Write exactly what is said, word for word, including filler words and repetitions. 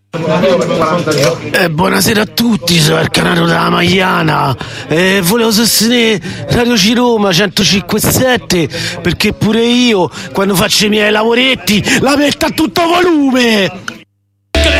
Eh, buonasera a tutti, sono il Canaro della Magliana e eh, volevo sostenere Radio C Roma centocinque e sette perché pure io quando faccio i miei lavoretti la metto a tutto volume.